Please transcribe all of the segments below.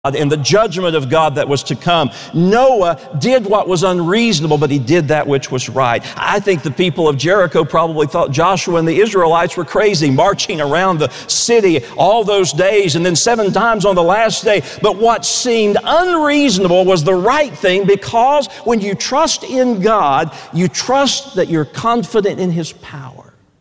and the judgment of God that was to come. Noah did what was unreasonable, but he did that which was right. I think the people of Jericho probably thought Joshua and the Israelites were crazy, marching around the city all those days and then 7 times on the last day. But what seemed unreasonable was the right thing, because when you trust in God, you trust that you're confident in His power.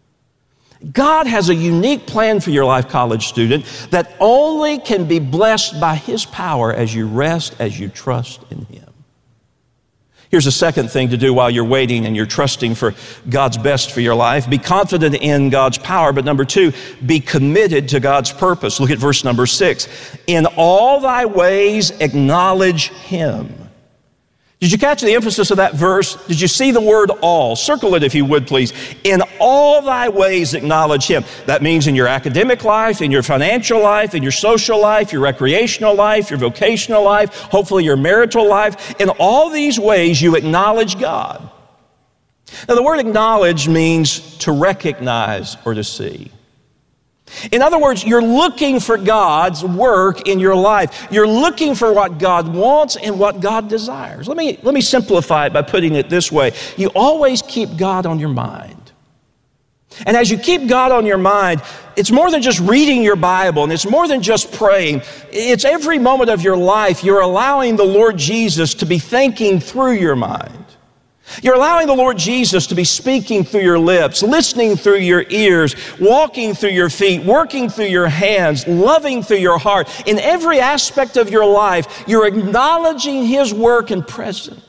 God has a unique plan for your life, college student, that only can be blessed by His power as you rest, as you trust in Him. Here's a second thing to do while you're waiting and you're trusting for God's best for your life. Be confident in God's power, but number 2, be committed to God's purpose. Look at verse number 6. In all thy ways acknowledge Him. Did you catch the emphasis of that verse? Did you see the word all? Circle it if you would, please. In all thy ways acknowledge Him. That means in your academic life, in your financial life, in your social life, your recreational life, your vocational life, hopefully your marital life. In all these ways you acknowledge God. Now the word acknowledge means to recognize or to see. In other words, you're looking for God's work in your life. You're looking for what God wants and what God desires. Let me simplify it by putting it this way. You always keep God on your mind. And as you keep God on your mind, it's more than just reading your Bible, and it's more than just praying. It's every moment of your life you're allowing the Lord Jesus to be thinking through your mind. You're allowing the Lord Jesus to be speaking through your lips, listening through your ears, walking through your feet, working through your hands, loving through your heart. In every aspect of your life, you're acknowledging His work and presence.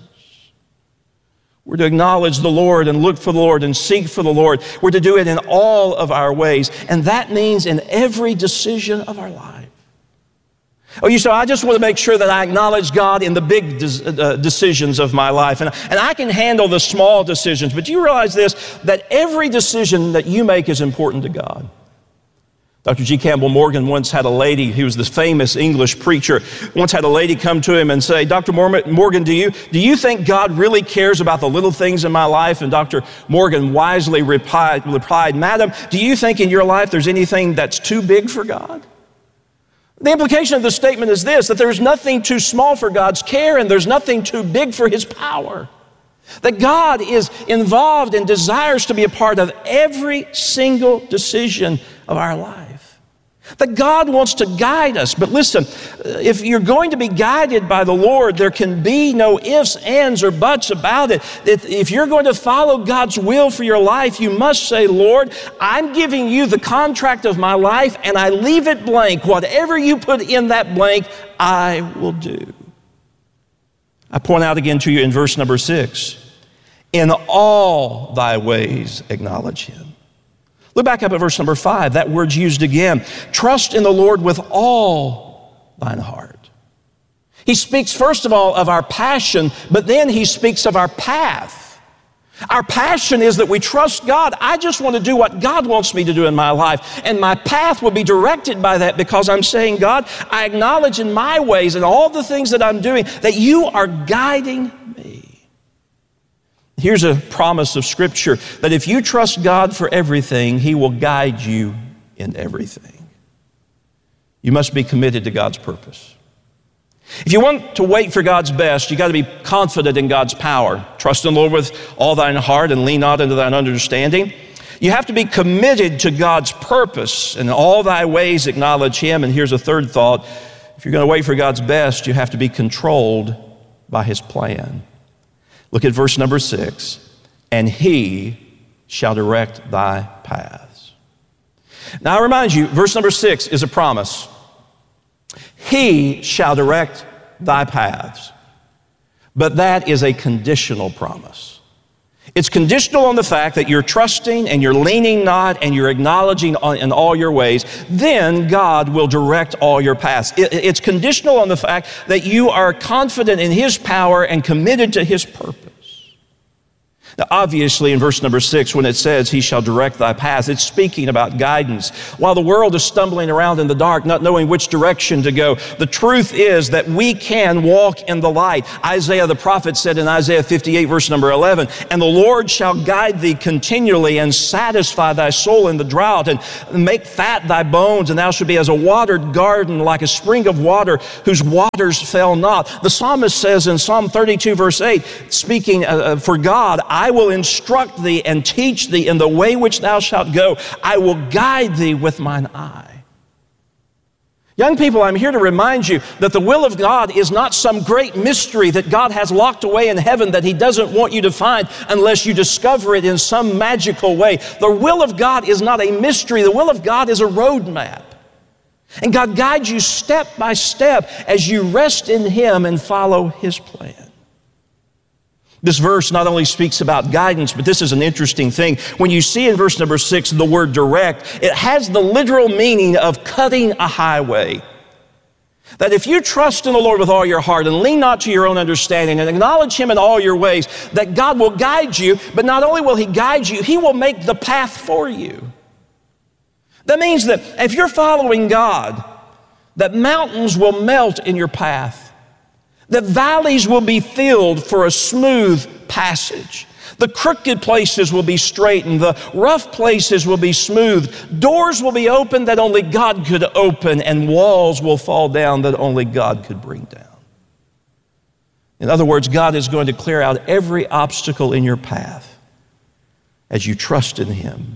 We're to acknowledge the Lord and look for the Lord and seek for the Lord. We're to do it in all of our ways, and that means in every decision of our life. Oh, you say, I just want to make sure that I acknowledge God in the big decisions of my life. And I can handle the small decisions. But you realize this, that every decision that you make is important to God. Dr. G. Campbell Morgan once had a lady, he was this famous English preacher, once had a lady come to him and say, Dr. Morgan, do you think God really cares about the little things in my life? And Dr. Morgan wisely replied, Madam, do you think in your life there's anything that's too big for God? The implication of the statement is this, that there's nothing too small for God's care and there's nothing too big for His power. That God is involved and desires to be a part of every single decision of our life. That God wants to guide us. But listen, if you're going to be guided by the Lord, there can be no ifs, ands, or buts about it. If you're going to follow God's will for your life, you must say, Lord, I'm giving you the contract of my life and I leave it blank. Whatever you put in that blank, I will do. I point out again to you in verse number 6, in all thy ways acknowledge Him. Look back up at verse number 5. That word's used again. Trust in the Lord with all thine heart. He speaks first of all of our passion, but then He speaks of our path. Our passion is that we trust God. I just want to do what God wants me to do in my life. And my path will be directed by that, because I'm saying, God, I acknowledge in my ways and all the things that I'm doing that you are guiding me. Here's a promise of Scripture that if you trust God for everything, He will guide you in everything. You must be committed to God's purpose. If you want to wait for God's best, you got to be confident in God's power. Trust in the Lord with all thine heart and lean not into thine understanding. You have to be committed to God's purpose, and in all thy ways acknowledge Him. And here's a third thought. If you're going to wait for God's best, you have to be controlled by His plan. Look at verse number 6. And He shall direct thy paths. Now I remind you, verse number 6 is a promise. He shall direct thy paths. But that is a conditional promise. It's conditional on the fact that you're trusting and you're leaning not and you're acknowledging in all your ways. Then God will direct all your paths. It's conditional on the fact that you are confident in His power and committed to His purpose. Now, obviously, in verse number 6, when it says, he shall direct thy path, it's speaking about guidance. While the world is stumbling around in the dark, not knowing which direction to go, the truth is that we can walk in the light. Isaiah the prophet said in Isaiah 58, verse number 11, and the Lord shall guide thee continually and satisfy thy soul in the drought and make fat thy bones, and thou shalt be as a watered garden, like a spring of water whose waters fail not. The psalmist says in Psalm 32, verse 8, speaking for God, I will instruct thee and teach thee in the way which thou shalt go. I will guide thee with mine eye. Young people, I'm here to remind you that the will of God is not some great mystery that God has locked away in heaven that he doesn't want you to find unless you discover it in some magical way. The will of God is not a mystery. The will of God is a roadmap. And God guides you step by step as you rest in him and follow his plan. This verse not only speaks about guidance, but this is an interesting thing. When you see in verse number 6 the word direct, it has the literal meaning of cutting a highway. That if you trust in the Lord with all your heart and lean not to your own understanding and acknowledge him in all your ways, that God will guide you, but not only will he guide you, he will make the path for you. That means that if you're following God, that mountains will melt in your path. The valleys will be filled for a smooth passage. The crooked places will be straightened. The rough places will be smoothed. Doors will be opened that only God could open, and walls will fall down that only God could bring down. In other words, God is going to clear out every obstacle in your path as you trust in him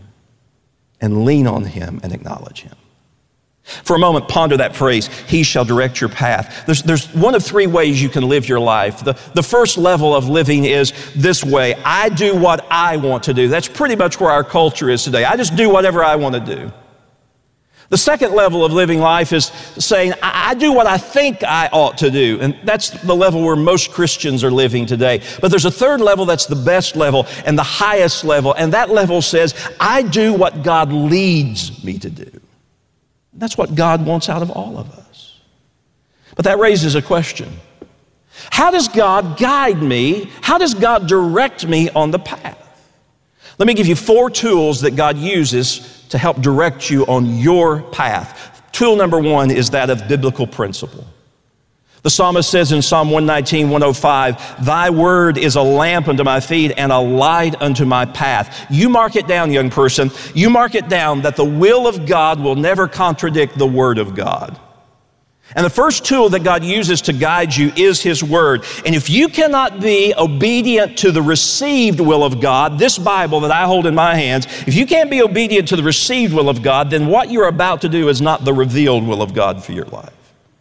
and lean on him and acknowledge him. For a moment, ponder that phrase, he shall direct your path. There's one of three ways you can live your life. The first level of living is this way: I do what I want to do. That's pretty much where our culture is today. I just do whatever I want to do. The second level of living life is saying, I do what I think I ought to do. And that's the level where most Christians are living today. But there's a third level that's the best level and the highest level. And that level says, I do what God leads me to do. That's what God wants out of all of us. But that raises a question. How does God guide me? How does God direct me on the path? Let me give you 4 tools that God uses to help direct you on your path. Tool number 1 is that of biblical principle. The psalmist says in Psalm 119, 105, thy word is a lamp unto my feet and a light unto my path. You mark it down, young person. You mark it down that the will of God will never contradict the word of God. And the first tool that God uses to guide you is his word. And if you cannot be obedient to the received will of God, this Bible that I hold in my hands, if you can't be obedient to the received will of God, then what you're about to do is not the revealed will of God for your life.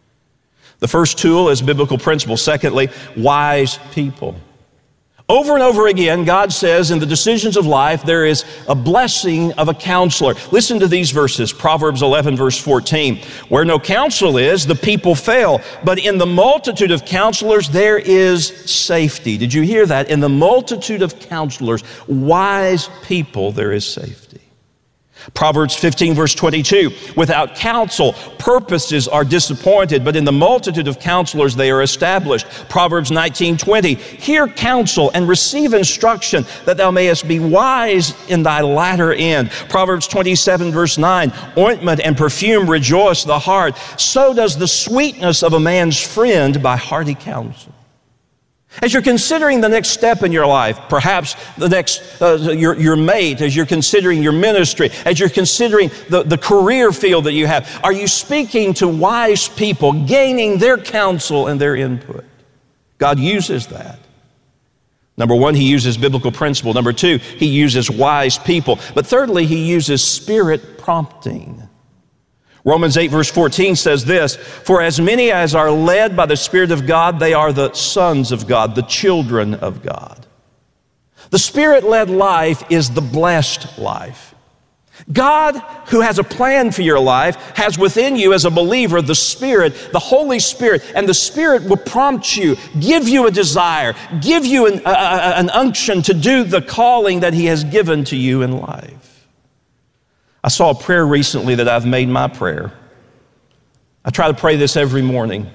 The first tool is biblical principle. Secondly, wise people. Over and over again, God says in the decisions of life, there is a blessing of a counselor. Listen to these verses. Proverbs 11, verse 14. Where no counsel is, the people fail. But in the multitude of counselors, there is safety. Did you hear that? In the multitude of counselors, wise people, there is safety. Proverbs 15, verse 22, without counsel, purposes are disappointed, but in the multitude of counselors they are established. Proverbs 19, 20, hear counsel and receive instruction, that thou mayest be wise in thy latter end. Proverbs 27, verse 9, ointment and perfume rejoice the heart. So does the sweetness of a man's friend by hearty counsel. As you're considering the next step in your life, perhaps the next, your mate, as you're considering your ministry, as you're considering the career field that you have, are you speaking to wise people, gaining their counsel and their input? God uses that. Number 1, he uses biblical principle. Number 2, he uses wise people. But thirdly, he uses spirit prompting. Romans 8, verse 14 says this, for as many as are led by the Spirit of God, they are the sons of God, the children of God. The Spirit-led life is the blessed life. God, who has a plan for your life, has within you as a believer the Spirit, the Holy Spirit, and the Spirit will prompt you, give you a desire, give you an unction to do the calling that he has given to you in life. I saw a prayer recently that I've made my prayer. I try to pray this every morning.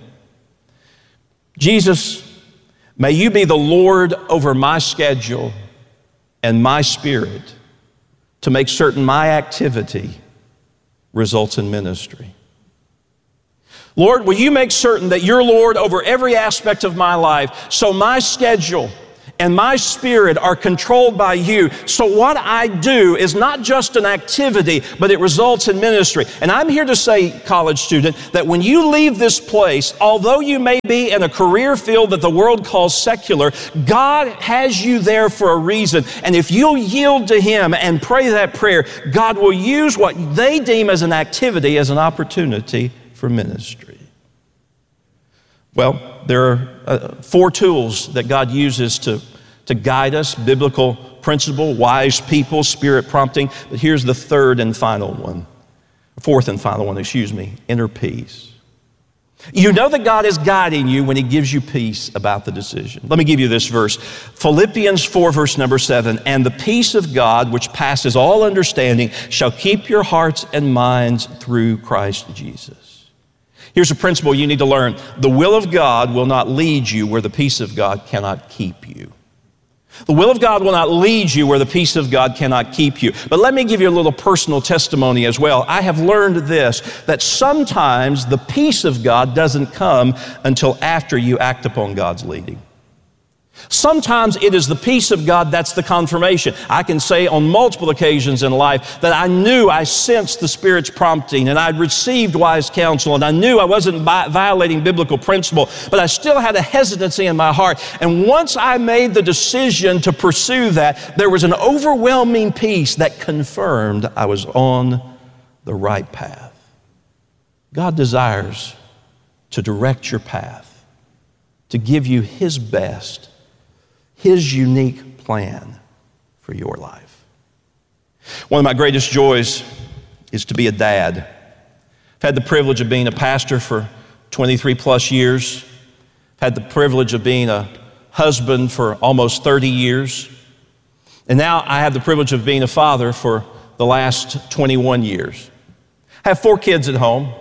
Jesus, may you be the Lord over my schedule. and my spirit to make certain my activity results in ministry. Lord, will you make certain that you're Lord over every aspect of my life, so my schedule and my spirit are controlled by you. So what I do is not just an activity, but it results in ministry. And I'm here to say, college student, that when you leave this place, although you may be in a career field that the world calls secular, God has you there for a reason. And if you'll yield to Him and pray that prayer, God will use what they deem as an activity as an opportunity for ministry. Well, there are 4 tools that God uses to guide us: biblical principle, wise people, spirit prompting. But here's the fourth and final one, inner peace. You know that God is guiding you when He gives you peace about the decision. Let me give you this verse. Philippians 4, verse number 7. And the peace of God, which passes all understanding, shall keep your hearts and minds through Christ Jesus. Here's a principle you need to learn. The will of God will not lead you where the peace of God cannot keep you. The will of God will not lead you where the peace of God cannot keep you. But let me give you a little personal testimony as well. I have learned this, that sometimes the peace of God doesn't come until after you act upon God's leading. Sometimes it is the peace of God that's the confirmation. I can say on multiple occasions in life that I sensed the Spirit's prompting, and I'd received wise counsel, and I knew I wasn't violating biblical principle, but I still had a hesitancy in my heart. And once I made the decision to pursue that, there was an overwhelming peace that confirmed I was on the right path. God desires to direct your path, to give you His best, His unique plan for your life. One of my greatest joys is to be a dad. I've had the privilege of being a pastor for 23 plus years. I've had the privilege of being a husband for almost 30 years. And now I have the privilege of being a father for the last 21 years. I have 4 kids at home.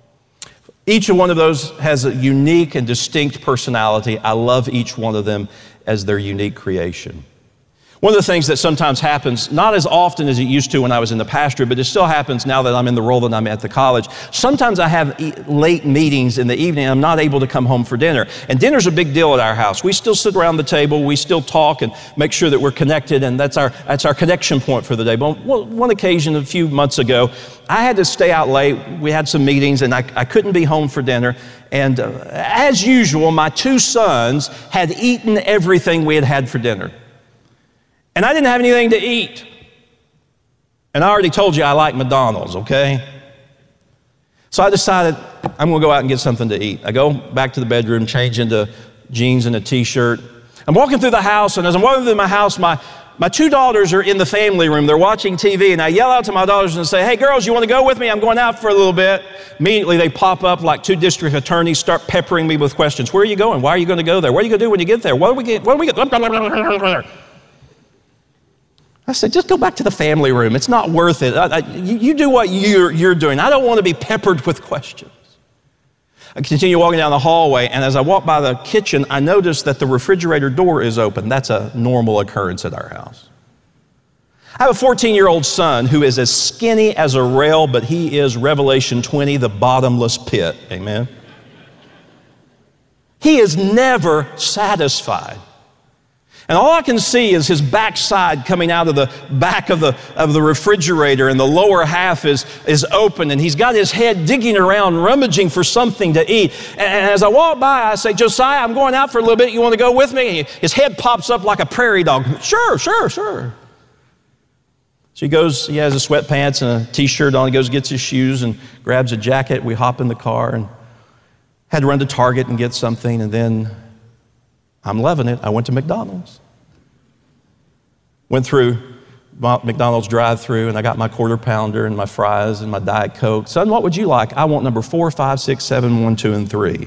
Each one of those has a unique and distinct personality. I love each one of them as their unique creation. One of the things that sometimes happens, not as often as it used to when I was in the pastorate, but it still happens now that I'm in the role that I'm at the college. Sometimes I have late meetings in the evening and I'm not able to come home for dinner. And dinner's a big deal at our house. We still sit around the table, we still talk and make sure that we're connected, and that's our connection point for the day. But one occasion a few months ago, I had to stay out late. We had some meetings and I couldn't be home for dinner. And as usual, my 2 sons had eaten everything we had had for dinner. And I didn't have anything to eat. And I already told you I like McDonald's, okay? So I decided I'm gonna go out and get something to eat. I go back to the bedroom, change into jeans and a t-shirt. I'm walking through the house, and as I'm walking through my house, my 2 daughters are in the family room. They're watching TV, and I yell out to my daughters and say, "Hey girls, you wanna go with me? I'm going out for a little bit." Immediately they pop up like 2 district attorneys, start peppering me with questions. Where are you going? Why are you gonna go there? What are you gonna do when you get there? What do we get? I said, just go back to the family room. It's not worth it. You do what you're doing. I don't want to be peppered with questions. I continue walking down the hallway, and as I walk by the kitchen, I notice that the refrigerator door is open. That's a normal occurrence at our house. I have a 14-year-old son who is as skinny as a rail, but he is, Revelation 20, the bottomless pit. Amen? He is never satisfied. And all I can see is his backside coming out of the back of the refrigerator, and the lower half is open, and he's got his head digging around, rummaging for something to eat. And as I walk by, I say, "Josiah, I'm going out for a little bit. You want to go with me?" His head pops up like a prairie dog. Sure. So he goes, he has his sweatpants and a t-shirt on. He goes, gets his shoes and grabs a jacket. We hop in the car and had to run to Target and get something, and then I'm loving it. I went to McDonald's. Went through McDonald's drive-thru, and I got my quarter pounder and my fries and my Diet Coke. "Son, what would you like?" "I want number 4, 5, 6, 7, 1, 2, and 3.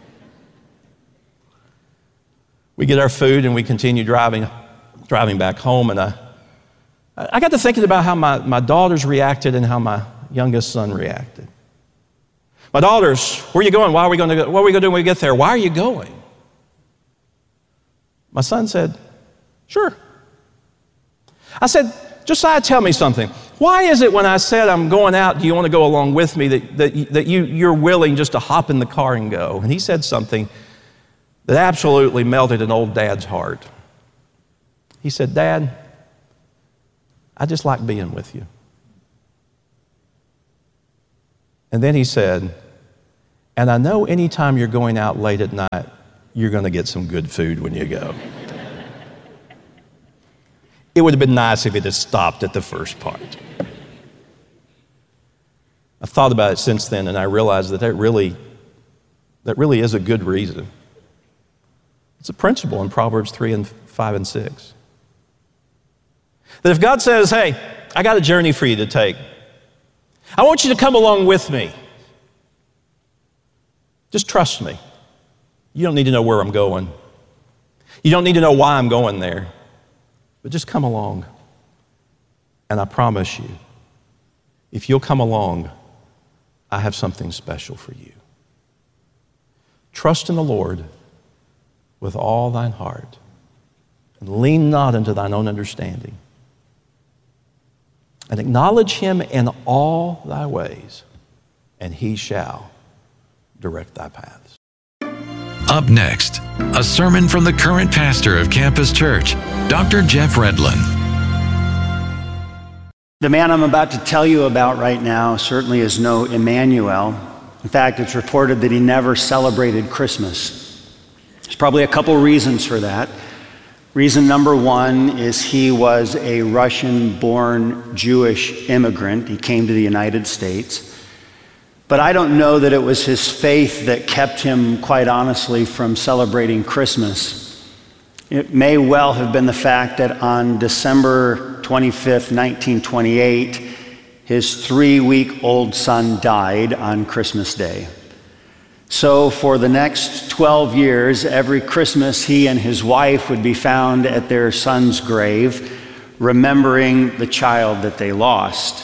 We get our food and we continue driving back home, and I got to thinking about how my daughters reacted and how my youngest son reacted. My daughters, "Where are you going? Why are we going to go? What are we going to do when we get there? Why are you going?" My son said, "Sure." I said, Josiah, tell me something. Why is it when I said I'm going out, do you want to go along with me, that you're willing just to hop in the car and go? And he said something that absolutely melted an old dad's heart. He said, Dad, I just like being with you. And then he said, and I know anytime you're going out late at night, you're going to get some good food when you go. It would have been nice if it had stopped at the first part. I've thought about it since then, and I realized that really is a good reason. It's a principle in Proverbs 3 and 5 and 6. That if God says, hey, I got a journey for you to take. I want you to come along with me. Just trust me. You don't need to know where I'm going. You don't need to know why I'm going there. But just come along. And I promise you, if you'll come along, I have something special for you. Trust in the Lord with all thine heart, and lean not unto thine own understanding. And acknowledge him in all thy ways, and he shall direct thy paths. Up next, a sermon from the current pastor of Campus Church, Dr. Jeff Redlin. The man I'm about to tell you about right now certainly is no Emmanuel. In fact, it's reported that he never celebrated Christmas. There's probably a couple reasons for that. Reason number one is he was a Russian-born Jewish immigrant. He came to the United States. But I don't know that it was his faith that kept him, quite honestly, from celebrating Christmas. It may well have been the fact that on December 25th, 1928, his 3-week-old son died on Christmas Day. So for the next 12 years, every Christmas, he and his wife would be found at their son's grave, remembering the child that they lost.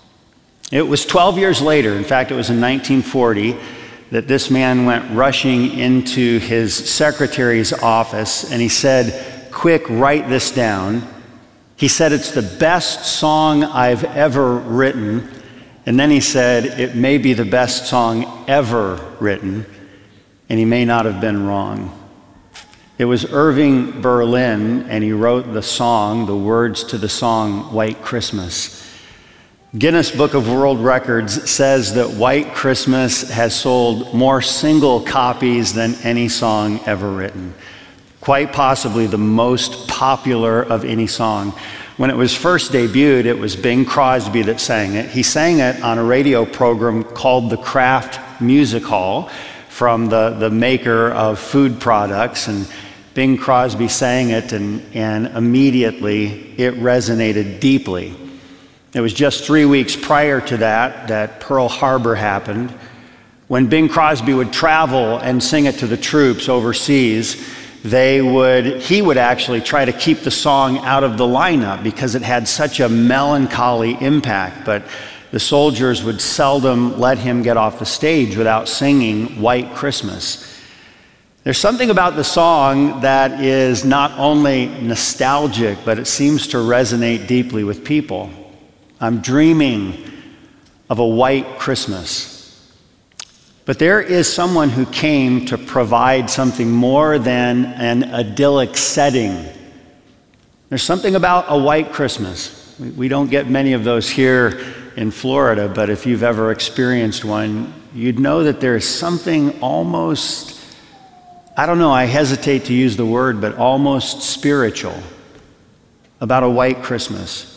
It was 12 years later, in fact, it was in 1940, that this man went rushing into his secretary's office and he said, quick, write this down. He said, it's the best song I've ever written. And then he said, it may be the best song ever written, and he may not have been wrong. It was Irving Berlin, and he wrote the song, the words to the song, White Christmas. Guinness Book of World Records says that White Christmas has sold more single copies than any song ever written. Quite possibly the most popular of any song. When it was first debuted, it was Bing Crosby that sang it. He sang it on a radio program called the Kraft Music Hall from the maker of food products. And Bing Crosby sang it, and immediately it resonated deeply. It was just 3 weeks prior to that Pearl Harbor happened. When Bing Crosby would travel and sing it to the troops overseas, he would actually try to keep the song out of the lineup because it had such a melancholy impact. But the soldiers would seldom let him get off the stage without singing White Christmas. There's something about the song that is not only nostalgic, but it seems to resonate deeply with people. I'm dreaming of a white Christmas. But there is someone who came to provide something more than an idyllic setting. There's something about a white Christmas. We don't get many of those here in Florida, but if you've ever experienced one, you'd know that there's something almost, I don't know, I hesitate to use the word, but almost spiritual about a white Christmas.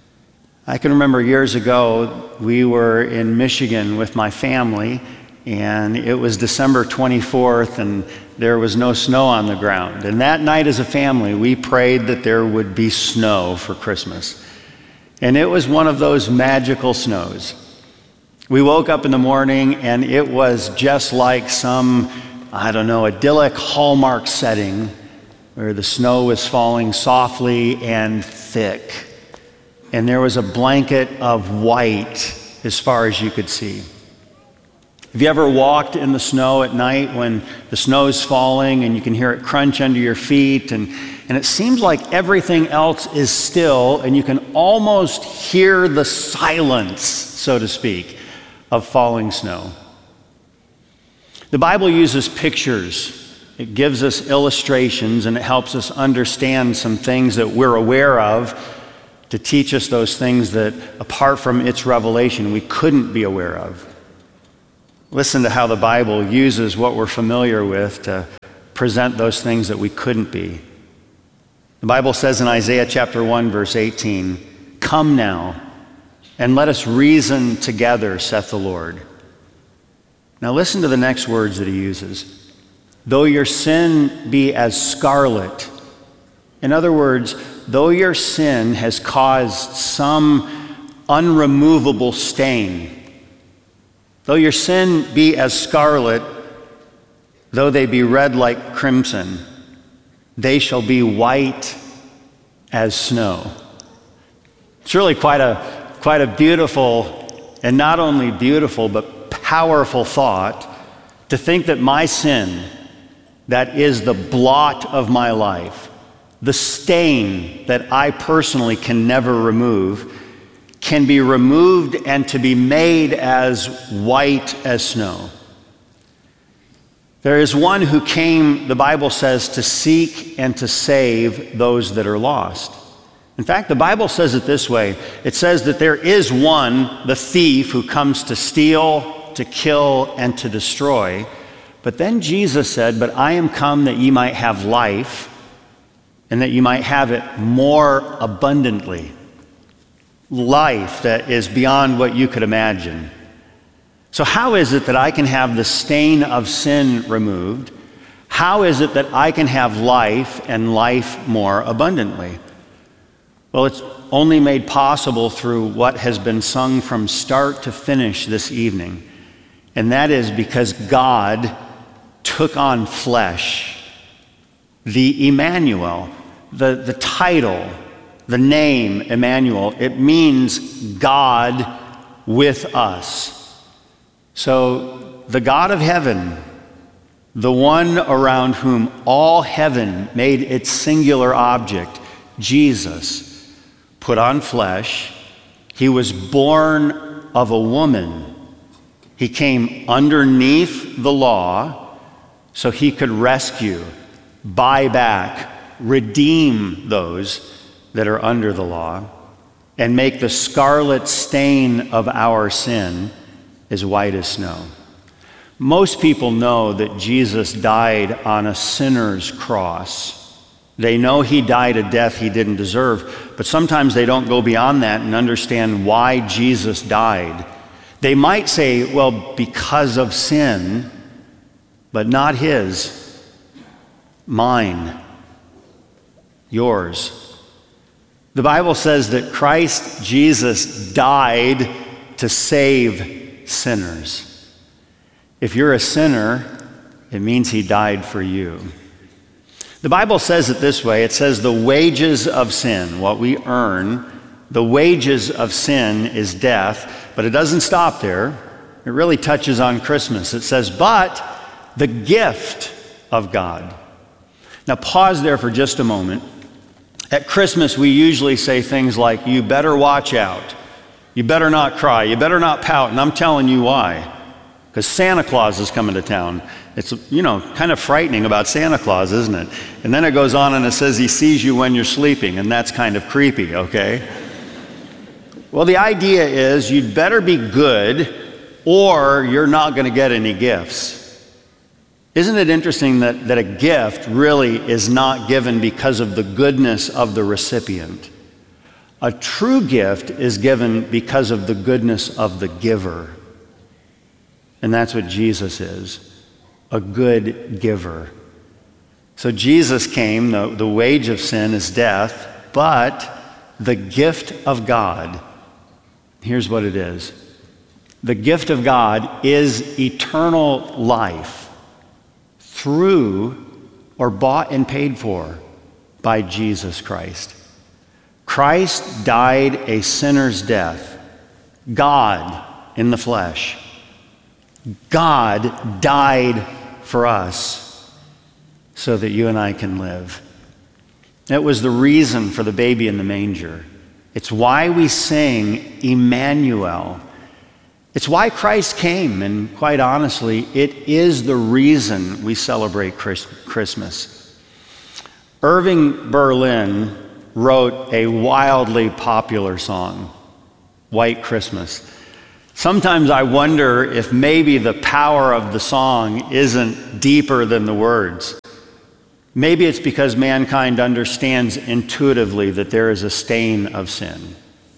I can remember years ago, we were in Michigan with my family, and it was December 24th, and there was no snow on the ground. And that night as a family, we prayed that there would be snow for Christmas. And it was one of those magical snows. We woke up in the morning, and it was just like some, idyllic Hallmark setting where the snow was falling softly and thick. And there was a blanket of white as far as you could see. Have you ever walked in the snow at night when the snow is falling and you can hear it crunch under your feet and and it seems like everything else is still, and you can almost hear the silence, so to speak, of falling snow. The Bible uses pictures. It gives us illustrations, and it helps us understand some things that we're aware of to teach us those things that, apart from its revelation, we couldn't be aware of. Listen to how the Bible uses what we're familiar with to present those things that we couldn't be. The Bible says in Isaiah chapter 1, verse 18, "Come now, and let us reason together, saith the Lord." Now listen to the next words that he uses. "Though your sin be as scarlet," in other words, though your sin has caused some unremovable stain, though your sin be as scarlet, though they be red like crimson, they shall be white as snow. It's really quite a beautiful, and not only beautiful, but powerful thought to think that my sin, that is the blot of my life, the stain that I personally can never remove, can be removed and to be made as white as snow. There is one who came, the Bible says, to seek and to save those that are lost. In fact, the Bible says it this way. It says that there is one, the thief, who comes to steal, to kill, and to destroy. But then Jesus said, "But I am come that ye might have life, and that you might have it more abundantly." Life that is beyond what you could imagine. So how is it that I can have the stain of sin removed? How is it that I can have life and life more abundantly? Well, it's only made possible through what has been sung from start to finish this evening. And that is because God took on flesh. The Emmanuel, the title, the name Emmanuel, it means God with us. So the God of heaven, the one around whom all heaven made its singular object, Jesus, put on flesh. He was born of a woman. He came underneath the law so he could rescue, buy back, redeem those that are under the law, and make the scarlet stain of our sin as white as snow. Most people know that Jesus died on a sinner's cross. They know he died a death he didn't deserve, but sometimes they don't go beyond that and understand why Jesus died. They might say, well, because of sin, but not his, mine, yours. The Bible says that Christ Jesus died to save sinners. If you're a sinner, it means he died for you. The Bible says it this way. It says the wages of sin, what we earn, the wages of sin is death, but it doesn't stop there. It really touches on Christmas. It says, but the gift of God. Now pause there for just a moment. At Christmas, we usually say things like, you better watch out. You better not cry. You better not pout. And I'm telling you why. Because Santa Claus is coming to town. It's, kind of frightening about Santa Claus, isn't it? And then it goes on and it says he sees you when you're sleeping, and that's kind of creepy, okay? Well, the idea is you'd better be good or you're not going to get any gifts. Isn't it interesting that a gift really is not given because of the goodness of the recipient? A true gift is given because of the goodness of the giver. And that's what Jesus is, a good giver. So Jesus came, the wage of sin is death, but the gift of God, here's what it is. The gift of God is eternal life through or bought and paid for by Jesus Christ. Christ died a sinner's death. God in the flesh. God died for us so that you and I can live. It was the reason for the baby in the manger. It's why we sing Emmanuel. It's why Christ came, and quite honestly, it is the reason we celebrate Christmas. Irving Berlin wrote a wildly popular song, White Christmas. Sometimes I wonder if maybe the power of the song isn't deeper than the words. Maybe it's because mankind understands intuitively that there is a stain of sin,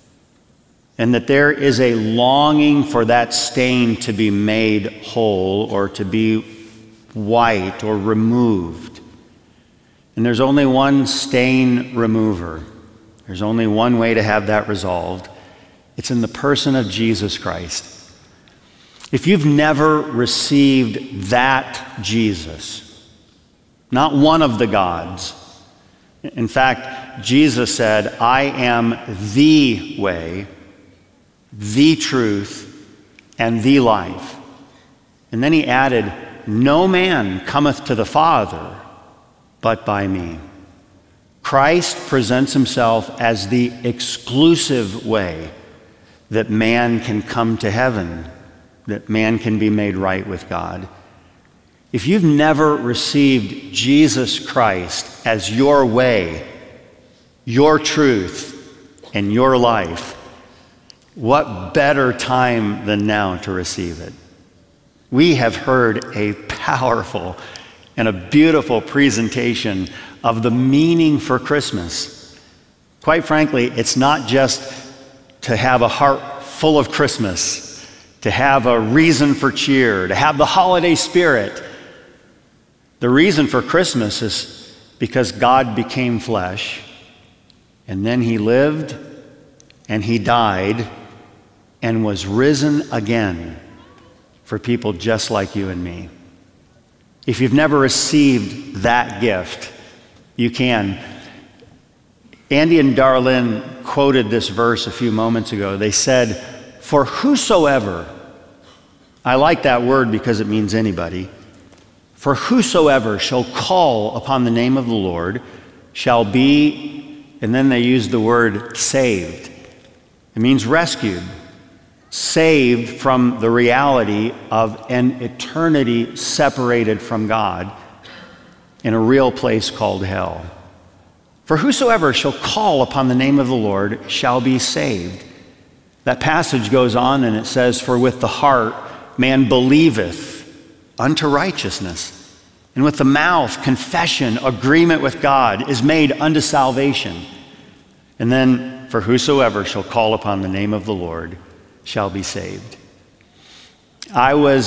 and that there is a longing for that stain to be made whole or to be white or removed. And there's only one stain remover. There's only one way to have that resolved. It's in the person of Jesus Christ. If you've never received that Jesus, not one of the gods. In fact, Jesus said, I am the way, the truth, and the life. And then he added, no man cometh to the Father but by me. Christ presents himself as the exclusive way that man can come to heaven, that man can be made right with God. If you've never received Jesus Christ as your way, your truth, and your life, what better time than now to receive it? We have heard a powerful and a beautiful presentation of the meaning for Christmas. Quite frankly, it's not just to have a heart full of Christmas, to have a reason for cheer, to have the holiday spirit. The reason for Christmas is because God became flesh, and then he lived, and he died, and was risen again for people just like you and me. If you've never received that gift, you can. Andy and Darlene quoted this verse a few moments ago. They said, for whosoever, I like that word because it means anybody, for whosoever shall call upon the name of the Lord shall be, and then they use the word saved. It means rescued, saved from the reality of an eternity separated from God in a real place called hell. For whosoever shall call upon the name of the Lord shall be saved. That passage goes on and it says, for with the heart man believeth unto righteousness, and with the mouth confession, agreement with God is made unto salvation. And then, for whosoever shall call upon the name of the Lord shall be saved. I was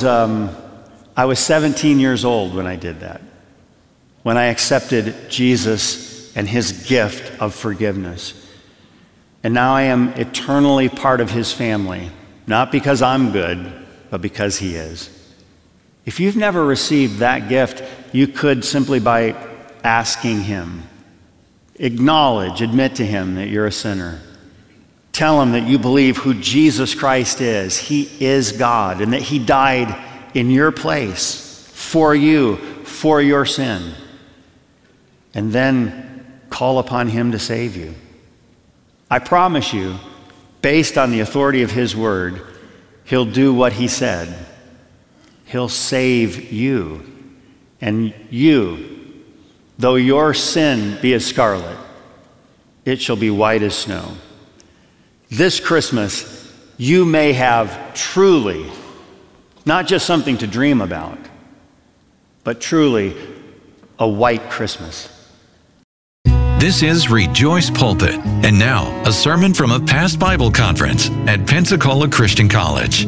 17 years old when I did that, when I accepted Jesus and his gift of forgiveness. And now I am eternally part of his family, not because I'm good, but because he is. If you've never received that gift, you could simply by asking him, admit to him that you're a sinner. Tell him that you believe who Jesus Christ is. He is God, and that he died in your place for you, for your sin. And then call upon him to save you. I promise you, based on the authority of his word, he'll do what he said. He'll save you. And you, though your sin be as scarlet, it shall be white as snow. This Christmas, you may have truly, not just something to dream about, but truly a white Christmas. This is Rejoice Pulpit, and now a sermon from a past Bible conference at Pensacola Christian College.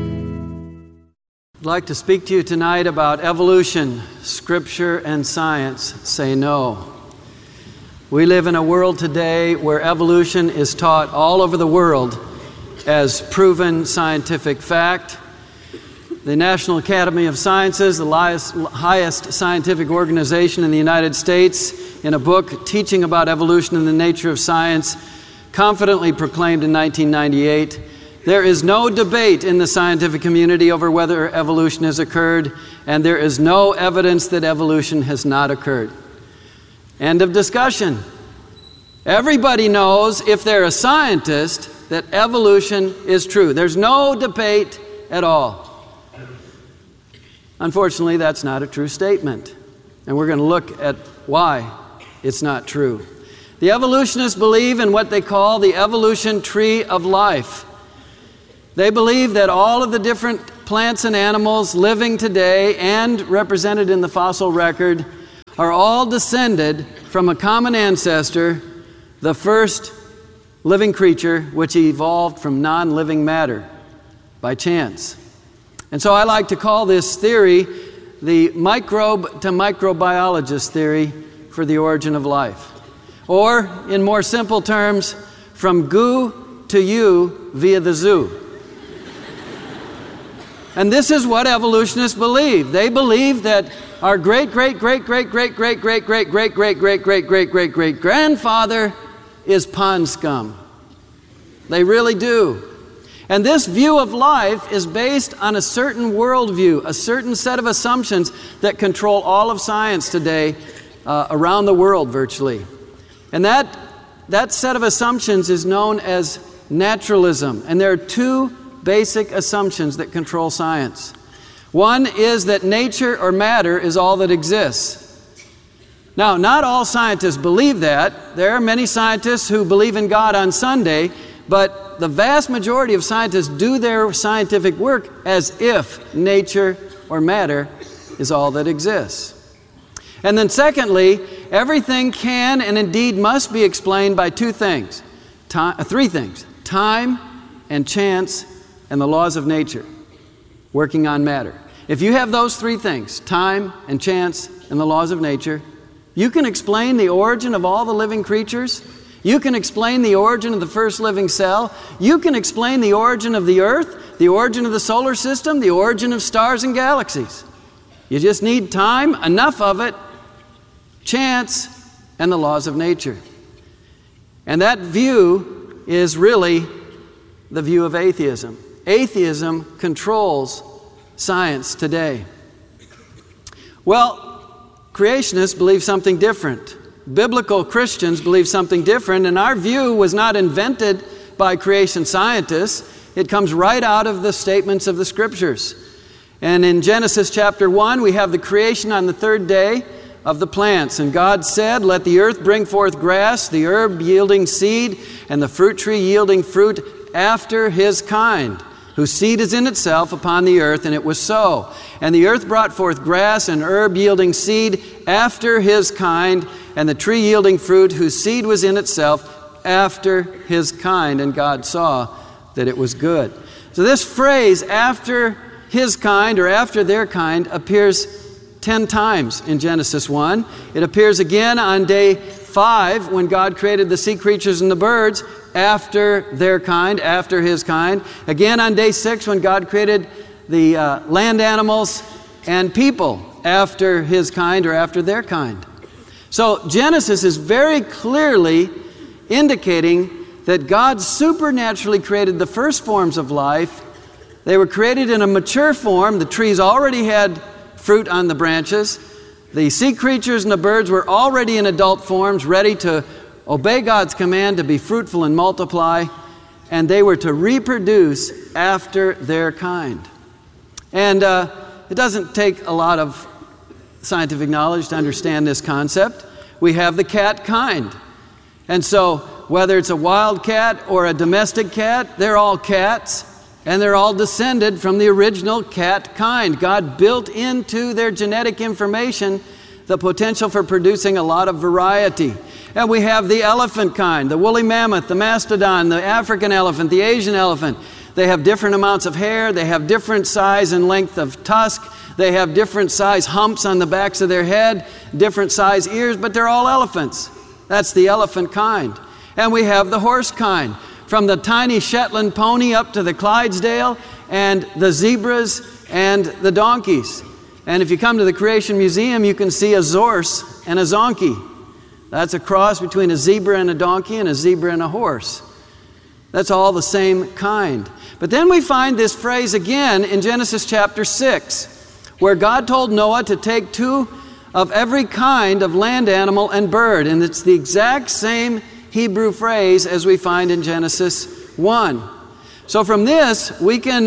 I'd like to speak to you tonight about evolution. Scripture and science say no. We live in a world today where evolution is taught all over the world as proven scientific fact. The National Academy of Sciences, the highest scientific organization in the United States, in a book teaching about evolution and the nature of science, confidently proclaimed in 1998, there is no debate in the scientific community over whether evolution has occurred, and there is no evidence that evolution has not occurred. End of discussion. Everybody knows, if they're a scientist, that evolution is true. There's no debate at all. Unfortunately, that's not a true statement. And we're going to look at why it's not true. The evolutionists believe in what they call the evolution tree of life. They believe that all of the different plants and animals living today and represented in the fossil record are all descended from a common ancestor, the first living creature which evolved from non-living matter by chance. And so I like to call this theory the microbe to microbiologist theory for the origin of life. Or, in more simple terms, from goo to you via the zoo. And this is what evolutionists believe. They believe that our great-great-great-great-great-great-great-great-great-great-great-great-great-grandfather is pond scum. They really do. And this view of life is based on a certain worldview, a certain set of assumptions that control all of science today around the world virtually. And that set of assumptions is known as naturalism. And there are two basic assumptions that control science. One is that nature or matter is all that exists. Now, not all scientists believe that. There are many scientists who believe in God on Sunday, but the vast majority of scientists do their scientific work as if nature or matter is all that exists. And then secondly, everything can and indeed must be explained by three things: time and chance and the laws of nature working on matter. If you have those three things, time and chance and the laws of nature, you can explain the origin of all the living creatures. You can explain the origin of the first living cell. You can explain the origin of the earth, the origin of the solar system, the origin of stars and galaxies. You just need time, enough of it, chance, and the laws of nature. And that view is really the view of atheism. Atheism controls science today. Well, creationists believe something different. Biblical Christians believe something different, and our view was not invented by creation scientists. It comes right out of the statements of the Scriptures. And in Genesis chapter 1, we have the creation on the third day of the plants. And God said, "Let the earth bring forth grass, the herb yielding seed, and the fruit tree yielding fruit after his kind, whose seed is in itself upon the earth," and it was so. And the earth brought forth grass and herb yielding seed after his kind, and the tree yielding fruit whose seed was in itself after his kind. And God saw that it was good. So this phrase, after his kind or after their kind, appears 10 times in Genesis 1. It appears again on day 5 when God created the sea creatures and the birds after their kind, after his kind. Again on day 6 when God created the land animals and people after his kind or after their kind. So Genesis is very clearly indicating that God supernaturally created the first forms of life. They were created in a mature form. The trees already had fruit on the branches. The sea creatures and the birds were already in adult forms, ready to obey God's command to be fruitful and multiply, and they were to reproduce after their kind. And it doesn't take a lot of scientific knowledge to understand this concept. We have the cat kind. And so whether it's a wild cat or a domestic cat, they're all cats, and they're all descended from the original cat kind. God built into their genetic information the potential for producing a lot of variety. And we have the elephant kind, the woolly mammoth, the mastodon, the African elephant, the Asian elephant. They have different amounts of hair. They have different size and length of tusk. They have different size humps on the backs of their head, different size ears, but they're all elephants. That's the elephant kind. And we have the horse kind, from the tiny Shetland pony up to the Clydesdale and the zebras and the donkeys. And if you come to the Creation Museum, you can see a zorse and a zonkey. That's a cross between a zebra and a donkey and a zebra and a horse. That's all the same kind. But then we find this phrase again in Genesis chapter 6, where God told Noah to take 2 of every kind of land animal and bird. And it's the exact same Hebrew phrase as we find in Genesis 1. So from this, we can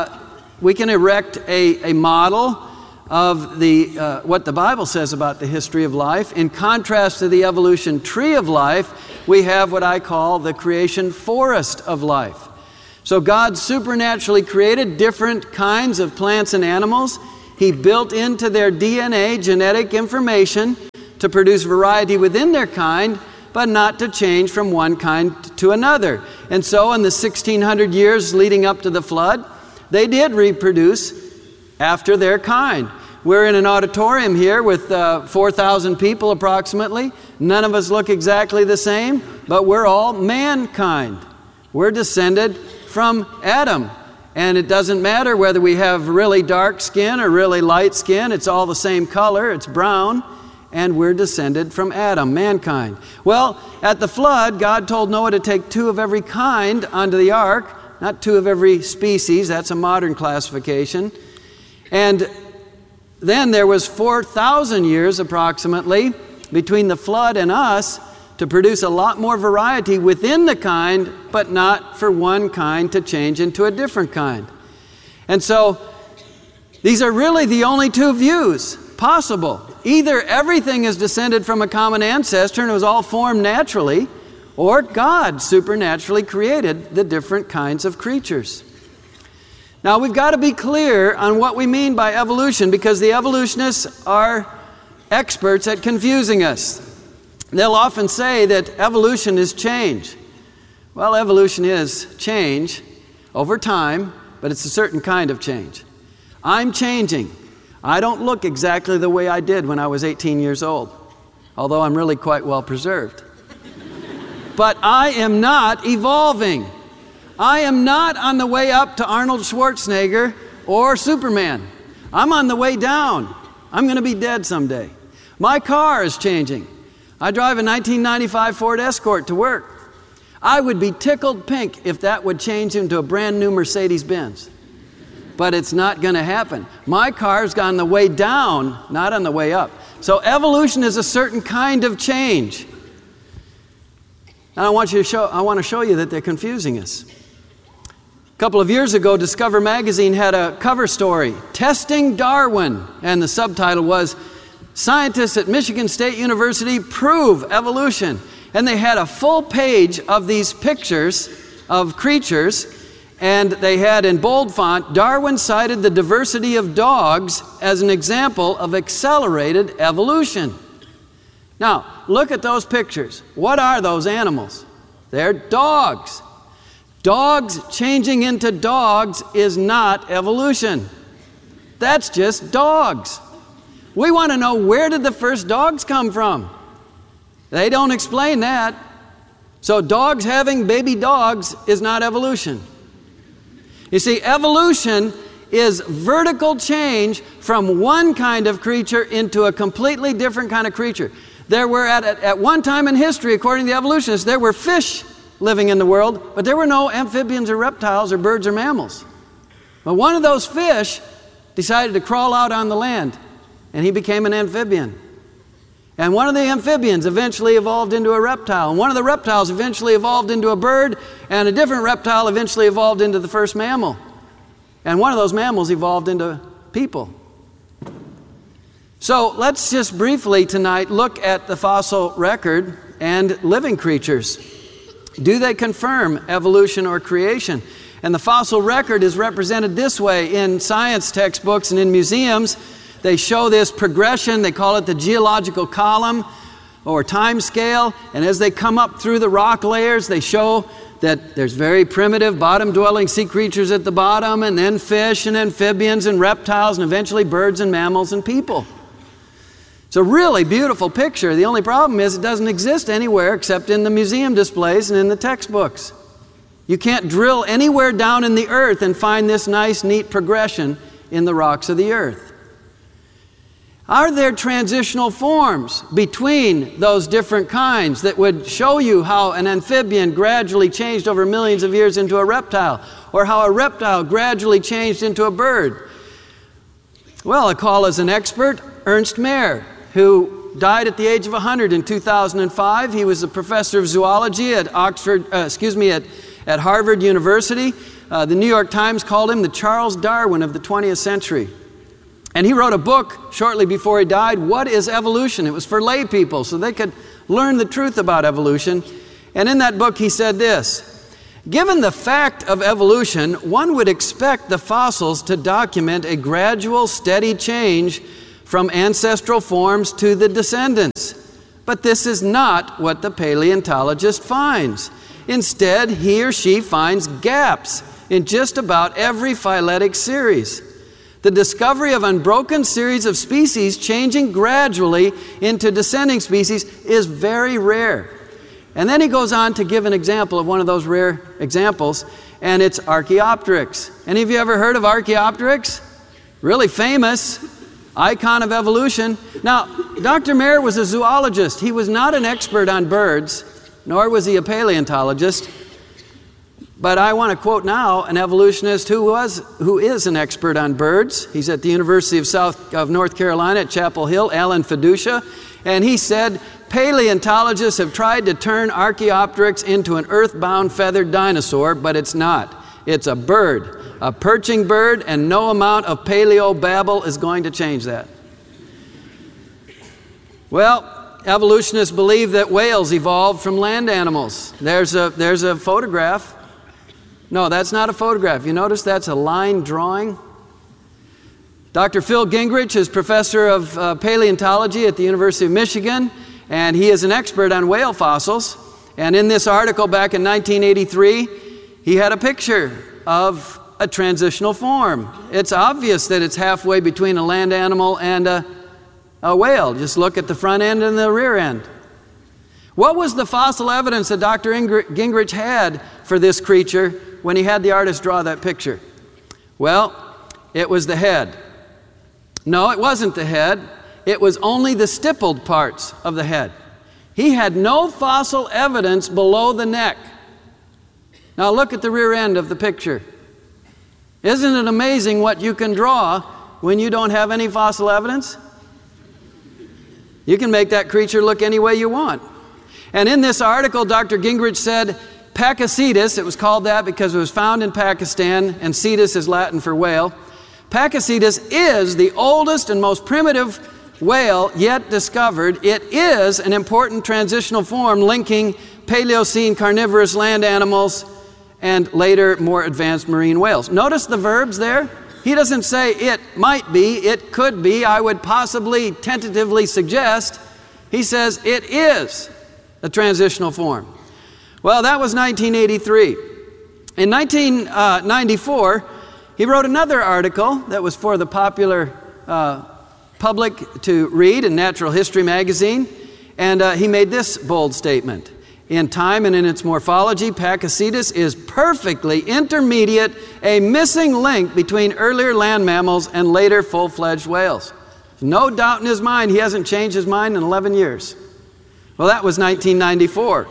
erect a model of what the Bible says about the history of life. In contrast to the evolution tree of life, we have what I call the creation forest of life. So God supernaturally created different kinds of plants and animals. He built into their DNA genetic information to produce variety within their kind, but not to change from one kind to another. And so in the 1600 years leading up to the flood, they did reproduce after their kind. We're in an auditorium here with 4,000 people approximately. None of us look exactly the same, but we're all mankind. We're descended from Adam. And it doesn't matter whether we have really dark skin or really light skin. It's all the same color. It's brown. And we're descended from Adam, mankind. Well, at the flood, God told Noah to take 2 of every kind onto the ark. Not 2 of every species. That's a modern classification. And then there was 4,000 years approximately between the flood and us to produce a lot more variety within the kind, but not for one kind to change into a different kind. And so these are really the only 2 views possible. Either everything is descended from a common ancestor and it was all formed naturally, or God supernaturally created the different kinds of creatures. Now we've got to be clear on what we mean by evolution, because the evolutionists are experts at confusing us. They'll often say that evolution is change. Well, evolution is change over time, but it's a certain kind of change. I'm changing. I don't look exactly the way I did when I was 18 years old, although I'm really quite well preserved. But I am not evolving. I am not on the way up to Arnold Schwarzenegger or Superman. I'm on the way down. I'm going to be dead someday. My car is changing. I drive a 1995 Ford Escort to work. I would be tickled pink if that would change into a brand new Mercedes-Benz. But it's not going to happen. My car's on the way down, not on the way up. So evolution is a certain kind of change. And I want to show you that they're confusing us. A couple of years ago, Discover magazine had a cover story, Testing Darwin, and the subtitle was, Scientists at Michigan State University Prove Evolution. And they had a full page of these pictures of creatures, and they had in bold font, Darwin cited the diversity of dogs as an example of accelerated evolution. Now, look at those pictures. What are those animals? They're dogs. Dogs changing into dogs is not evolution. That's just dogs. We want to know, where did the first dogs come from? They don't explain that. So dogs having baby dogs is not evolution. You see, evolution is vertical change from one kind of creature into a completely different kind of creature. There were, at one time in history, according to the evolutionists, there were fish living in the world, but there were no amphibians or reptiles or birds or mammals. But one of those fish decided to crawl out on the land, and he became an amphibian. And one of the amphibians eventually evolved into a reptile, and one of the reptiles eventually evolved into a bird, and a different reptile eventually evolved into the first mammal. And one of those mammals evolved into people. So let's just briefly tonight look at the fossil record and living creatures. Do they confirm evolution or creation? And the fossil record is represented this way in science textbooks and in museums. They show this progression. They call it the geological column or time scale. And as they come up through the rock layers, they show that there's very primitive bottom-dwelling sea creatures at the bottom, and then fish and amphibians and reptiles, and eventually birds and mammals and people. It's a really beautiful picture. The only problem is it doesn't exist anywhere except in the museum displays and in the textbooks. You can't drill anywhere down in the earth and find this nice, neat progression in the rocks of the earth. Are there transitional forms between those different kinds that would show you how an amphibian gradually changed over millions of years into a reptile, or how a reptile gradually changed into a bird? Well, I call as an expert Ernst Mayr, who died at the age of 100 in 2005. He was a professor of zoology at at Harvard University. The New York Times called him the Charles Darwin of the 20th century. And he wrote a book shortly before he died, What is Evolution? It was for lay people so they could learn the truth about evolution. And in that book he said this: given the fact of evolution, one would expect the fossils to document a gradual, steady change from ancestral forms to the descendants. But this is not what the paleontologist finds. Instead, he or she finds gaps in just about every phyletic series. The discovery of unbroken series of species changing gradually into descending species is very rare. And then he goes on to give an example of one of those rare examples, and it's Archaeopteryx. Any of you ever heard of Archaeopteryx? Really famous, icon of evolution. Now, Dr. Mayer was a zoologist. He was not an expert on birds, nor was he a paleontologist. But I want to quote now an evolutionist who is an expert on birds. He's at the University of North Carolina at Chapel Hill, Alan Fiducia, and he said, paleontologists have tried to turn Archaeopteryx into an earthbound feathered dinosaur, but it's not. It's a bird, a perching bird, and no amount of paleo babble is going to change that. Well, evolutionists believe that whales evolved from land animals. There's a photograph. No, that's not a photograph. You notice that's a line drawing? Dr. Phil Gingrich is professor of paleontology at the University of Michigan, and he is an expert on whale fossils. And in this article back in 1983, he had a picture of a transitional form. It's obvious that it's halfway between a land animal and a whale. Just look at the front end and the rear end. What was the fossil evidence that Dr. Gingrich had for this creature when he had the artist draw that picture? Well, it was the head. No, it wasn't the head. It was only the stippled parts of the head. He had no fossil evidence below the neck. Now look at the rear end of the picture. Isn't it amazing what you can draw when you don't have any fossil evidence? You can make that creature look any way you want. And in this article, Dr. Gingrich said, Pakicetus, it was called that because it was found in Pakistan, and cetus is Latin for whale. Pakicetus is the oldest and most primitive whale yet discovered. It is an important transitional form linking Paleocene carnivorous land animals and later more advanced marine whales. Notice the verbs there. He doesn't say it might be, it could be, I would possibly tentatively suggest. He says it is a transitional form. Well, that was 1983. In 1994, he wrote another article that was for the popular public to read in Natural History magazine, and he made this bold statement. In time and in its morphology, Pakicetus is perfectly intermediate, a missing link between earlier land mammals and later full-fledged whales. No doubt in his mind, he hasn't changed his mind in 11 years. Well, that was 1994.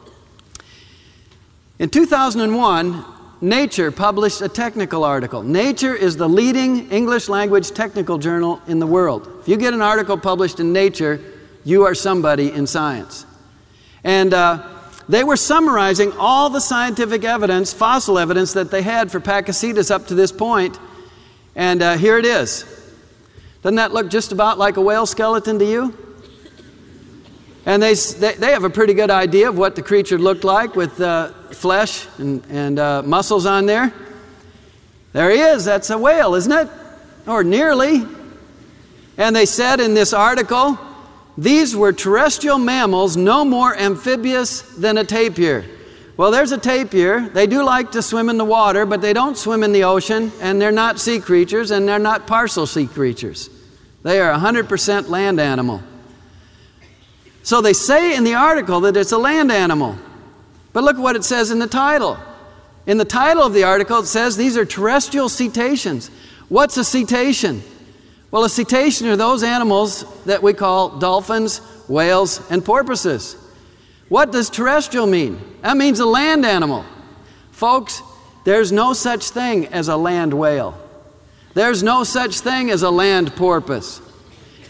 In 2001, Nature published a technical article. Nature is the leading English language technical journal in the world. If you get an article published in Nature, you are somebody in science. And they were summarizing all the scientific evidence, fossil evidence that they had for Pakicetus up to this point. And here it is. Doesn't that look just about like a whale skeleton to you? And they have a pretty good idea of what the creature looked like with flesh and muscles on there. There he is. That's a whale, isn't it? Or nearly. And they said in this article, these were terrestrial mammals no more amphibious than a tapir. Well, there's a tapir. They do like to swim in the water, but they don't swim in the ocean, and they're not sea creatures, and they're not partial sea creatures. They are 100% land animal. So they say in the article that it's a land animal. But look what it says in the title. In the title of the article, it says these are terrestrial cetaceans. What's a cetacean? Well, a cetacean are those animals that we call dolphins, whales, and porpoises. What does terrestrial mean? That means a land animal. Folks, there's no such thing as a land whale. There's no such thing as a land porpoise.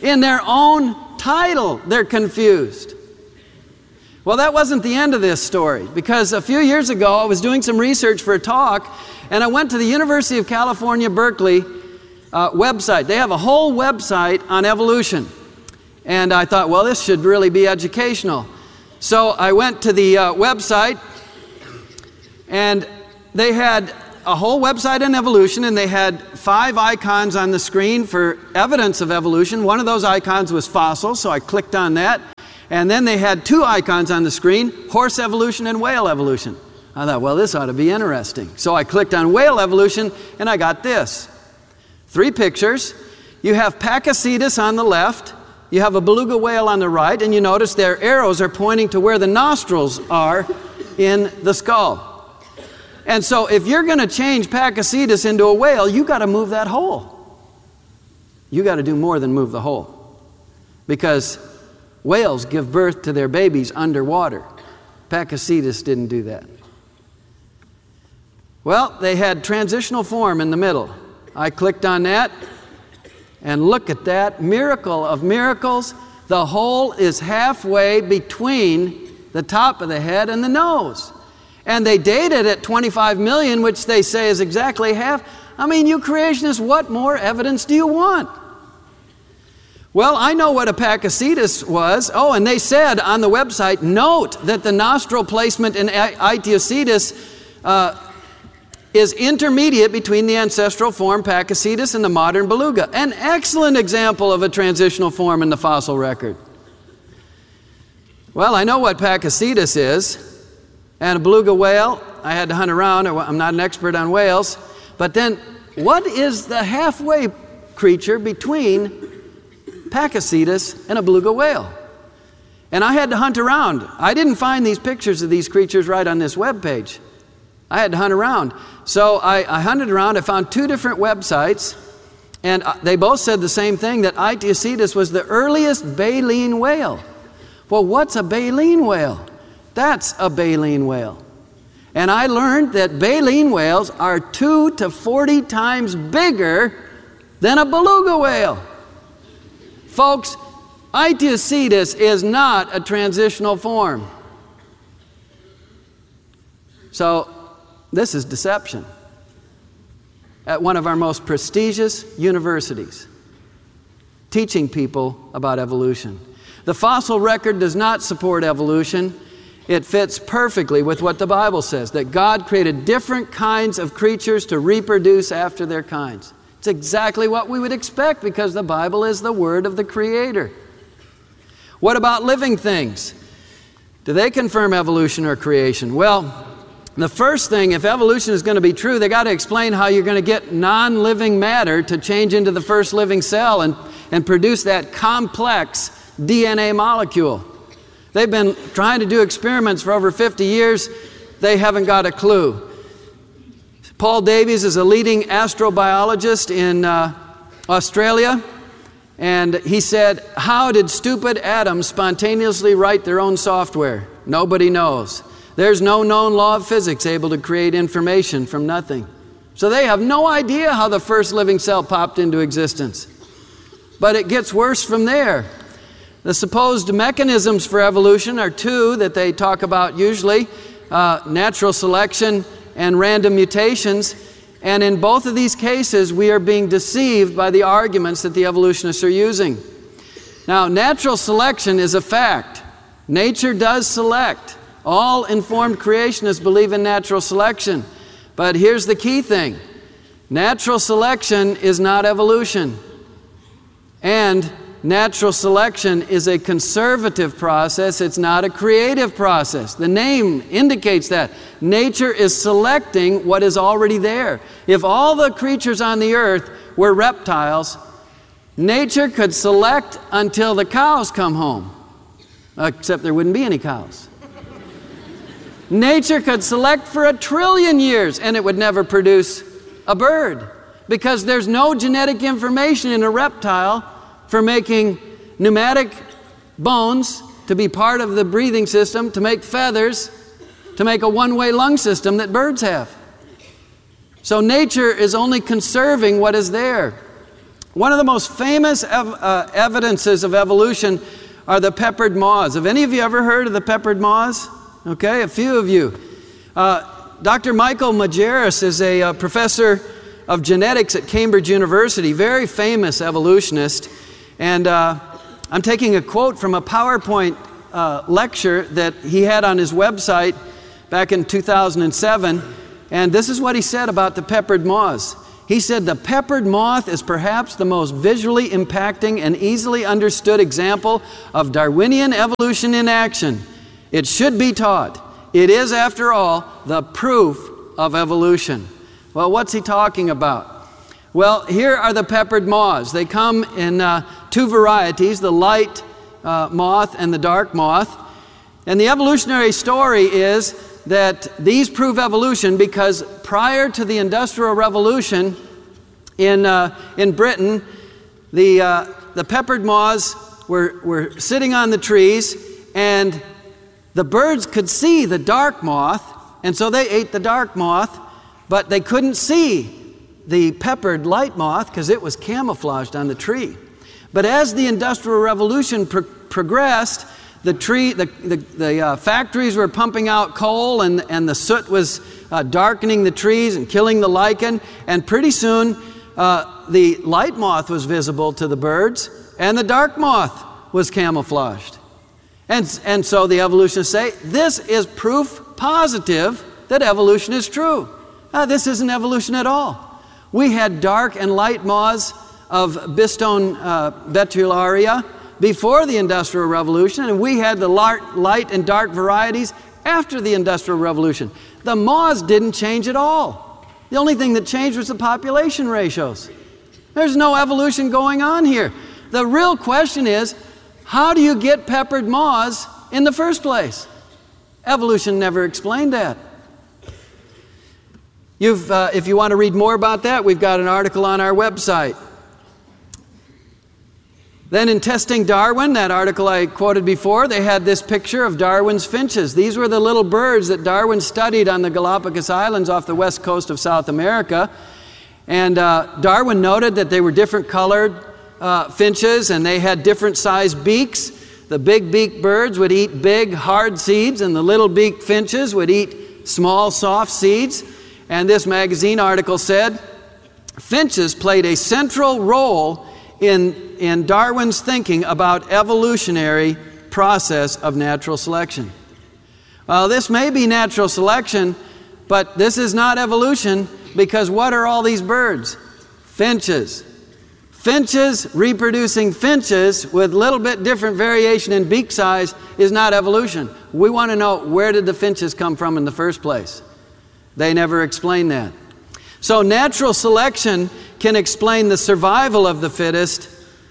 In their own title, they're confused. Well, that wasn't the end of this story, because a few years ago I was doing some research for a talk, and I went to the University of California, Berkeley website. They have a whole website on evolution. And I thought, well, this should really be educational. So I went to the website, and they had a whole website on evolution, and they had 5 icons on the screen for evidence of evolution. One of those icons was fossils, so I clicked on that. And then they had 2 icons on the screen, horse evolution and whale evolution. I thought, well, this ought to be interesting. So I clicked on whale evolution, and I got this. 3 pictures. You have Pakicetus on the left, you have a beluga whale on the right, and you notice their arrows are pointing to where the nostrils are in the skull. And so if you're going to change Pakicetus into a whale, you got to move that hole. You got to do more than move the hole. Because whales give birth to their babies underwater. Pakicetus didn't do that. Well, they had transitional form in the middle. I clicked on that, and look at that miracle of miracles. The hole is halfway between the top of the head and the nose. And they dated at 25 million, which they say is exactly half. I mean, you creationists, what more evidence do you want? Well, I know what a Pakicetus was. Oh, and they said on the website, note that the nostril placement in Ichthyosidetus is intermediate between the ancestral form Pakicetus and the modern beluga. An excellent example of a transitional form in the fossil record. Well, I know what Pakicetus is. And a beluga whale, I had to hunt around. I'm not an expert on whales. But then, what is the halfway creature between Pakicetus and a beluga whale? And I had to hunt around. I didn't find these pictures of these creatures right on this web page. I had to hunt around. So I hunted around. I found 2 different websites, and they both said the same thing, that Ichthyosidetus was the earliest baleen whale. Well, what's a baleen whale? That's a baleen whale. And I learned that baleen whales are 2 to 40 times bigger than a beluga whale. Folks, Ichthyosidetus is not a transitional form. So, this is deception at one of our most prestigious universities, teaching people about evolution. The fossil record does not support evolution. It fits perfectly with what the Bible says, that God created different kinds of creatures to reproduce after their kinds. It's exactly what we would expect, because the Bible is the word of the Creator. What about living things? Do they confirm evolution or creation? Well, the first thing, if evolution is going to be true, they got to explain how you're going to get non-living matter to change into the first living cell and produce that complex DNA molecule. They've been trying to do experiments for over 50 years. They haven't got a clue. Paul Davies is a leading astrobiologist in Australia, and he said, how did stupid atoms spontaneously write their own software? Nobody knows. There's no known law of physics able to create information from nothing. So they have no idea how the first living cell popped into existence. But it gets worse from there. The supposed mechanisms for evolution are 2 that they talk about usually, natural selection and random mutations. And in both of these cases, we are being deceived by the arguments that the evolutionists are using. Now, natural selection is a fact. Nature does select. All informed creationists believe in natural selection. But here's the key thing. Natural selection is not evolution. And natural selection is a conservative process. It's not a creative process. The name indicates that. Nature is selecting what is already there. If all the creatures on the earth were reptiles, nature could select until the cows come home. Except there wouldn't be any cows. Nature could select for 1 trillion years and it would never produce a bird, because there's no genetic information in a reptile for making pneumatic bones to be part of the breathing system, to make feathers, to make a one-way lung system that birds have. So nature is only conserving what is there. One of the most famous evidences of evolution are the peppered moths. Have any of you ever heard of the peppered moths? Okay, a few of you. Dr. Michael Majerus is a professor of genetics at Cambridge University, very famous evolutionist. And I'm taking a quote from a PowerPoint lecture that he had on his website back in 2007. And this is what he said about the peppered moths. He said, "The peppered moth is perhaps the most visually impacting and easily understood example of Darwinian evolution in action. It should be taught. It is, after all, the proof of evolution." Well, what's he talking about? Well, here are the peppered moths. They come in two varieties, the light moth and the dark moth. And the evolutionary story is that these prove evolution because prior to the Industrial Revolution in Britain, the peppered moths were sitting on the trees, and the birds could see the dark moth, and so they ate the dark moth, but they couldn't see the peppered light moth because it was camouflaged on the tree. But as the Industrial Revolution progressed, the factories were pumping out coal, and the soot was darkening the trees and killing the lichen. And pretty soon, the light moth was visible to the birds, and the dark moth was camouflaged. And so the evolutionists say, this is proof positive that evolution is true. This isn't evolution at all. We had dark and light moths of Bistone betularia before the Industrial Revolution, and we had the light and dark varieties after the Industrial Revolution. The moths didn't change at all. The only thing that changed was the population ratios. There's no evolution going on here. The real question is, how do you get peppered moths in the first place? Evolution never explained that. If you want to read more about that, we've got an article on our website. Then in Testing Darwin, that article I quoted before, they had this picture of Darwin's finches. These were the little birds that Darwin studied on the Galapagos Islands off the west coast of South America. And Darwin noted that they were different colored finches, and they had different sized beaks. The big beaked birds would eat big, hard seeds, and the little beaked finches would eat small, soft seeds. And this magazine article said, finches played a central role in Darwin's thinking about evolutionary process of natural selection. Well, this may be natural selection, but this is not evolution, because what are all these birds? Finches. Finches reproducing finches with a little bit different variation in beak size is not evolution. We want to know, where did the finches come from in the first place? They never explain that. So natural selection can explain the survival of the fittest,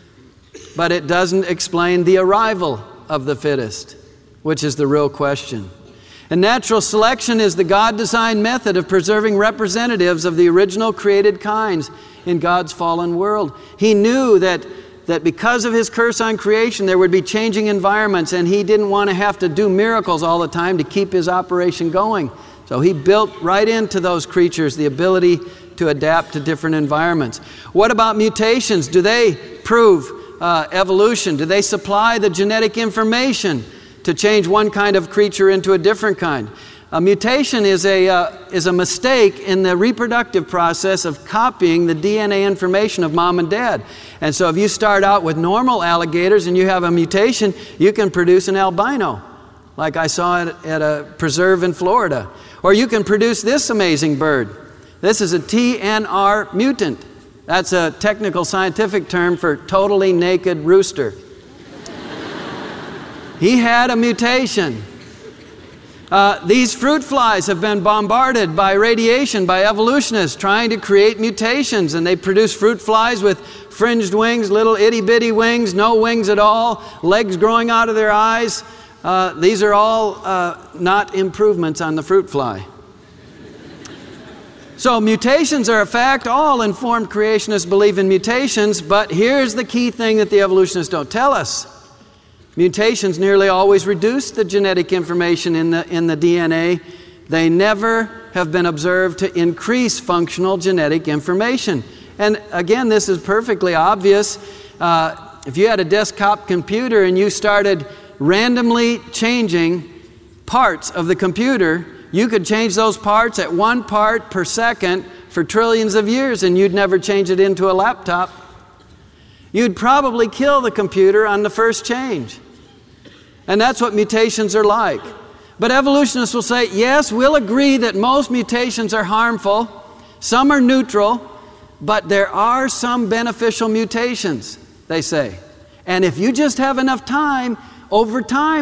but it doesn't explain the arrival of the fittest, which is the real question. And natural selection is the God-designed method of preserving representatives of the original created kinds in God's fallen world. He knew that because of His curse on creation, there would be changing environments, and He didn't want to have to do miracles all the time to keep His operation going. So He built right into those creatures the ability to adapt to different environments. What about mutations? Do they prove evolution? Do they supply the genetic information to change one kind of creature into a different kind? A mutation is a mistake in the reproductive process of copying the DNA information of mom and dad. And so if you start out with normal alligators and you have a mutation, you can produce an albino, like I saw at a preserve in Florida. Or you can produce this amazing bird. This is a TNR mutant. That's a technical scientific term for totally naked rooster. He had a mutation. These fruit flies have been bombarded by radiation, by evolutionists trying to create mutations, and they produce fruit flies with fringed wings, little itty-bitty wings, no wings at all, legs growing out of their eyes. These are all not improvements on the fruit fly. So mutations are a fact. All informed creationists believe in mutations, but here's the key thing that the evolutionists don't tell us. Mutations nearly always reduce the genetic information in the DNA. They never have been observed to increase functional genetic information. And again, this is perfectly obvious. If you had a desktop computer and you started randomly changing parts of the computer, you could change those parts at 1 part per second for trillions of years, and you'd never change it into a laptop. You'd probably kill the computer on the first change. And that's what mutations are like. But evolutionists will say, yes, we'll agree that most mutations are harmful, some are neutral, but there are some beneficial mutations, they say. And if you just have enough time, over time,